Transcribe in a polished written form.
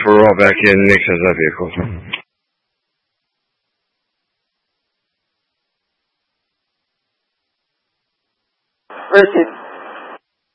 Ferrall back in. Nick has that vehicle. Richard.